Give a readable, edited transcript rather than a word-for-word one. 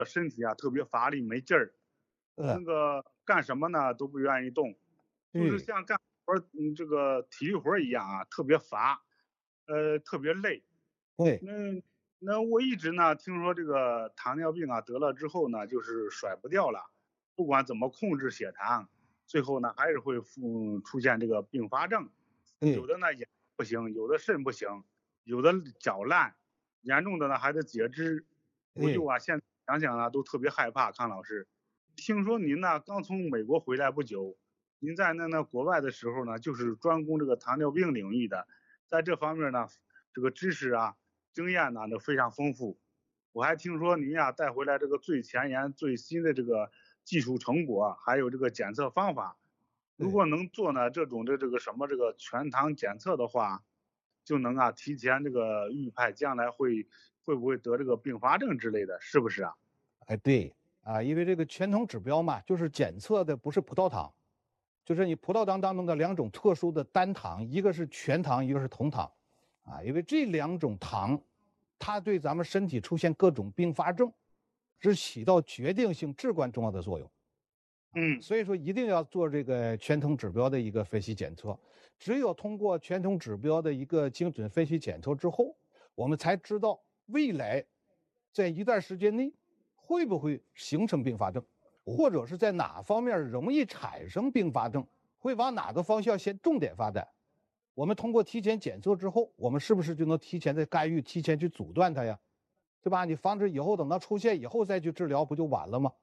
身体啊特别乏力没劲儿，那个干什么呢都不愿意动，就是对像干活儿这个体力活儿一样啊，特别乏，特别累。 对那我一直呢听说这个糖尿病啊得了之后呢，就是甩不掉了，不管怎么控制血糖，最后呢还是会出现这个并发症，有对的呢眼不行，有的肾不行，有的脚烂，严重的呢还得截肢。我就对。 啊现在想想啊都特别害怕。康老师，听说您呢刚从美国回来不久，您在国外的时候呢，就是专攻这个糖尿病领域的，在这方面呢，这个知识啊、经验呢都非常丰富。我还听说您呀带回来这个最前沿、最新的这个技术成果，还有这个检测方法。如对。 果能做呢这种的这个什么这个全糖检测的话，就能啊提前这个预判将来会不会得这个并发症之类的，是不是啊？ 哎，对啊，因为这个全糖指标嘛，就是检测的不是葡萄糖，就是你葡萄糖当中的两种特殊的单糖，一个是全糖，一个是同糖，啊，因为这两种糖，它对咱们身体出现各种并发症，是起到决定性、至关重要的作用。 嗯所以说，一定要做这个全通指标的一个分析检测。只有通过全通指标的一个精准分析检测之后，我们才知道未来在一段时间内会不会形成并发症，或者是在哪方面容易产生并发症，会往哪个方向先重点发展。我们通过提前检测之后，我们是不是就能提前的干预、提前去阻断它呀？对吧？你防止以后等到出现以后再去治疗，不就晚了吗？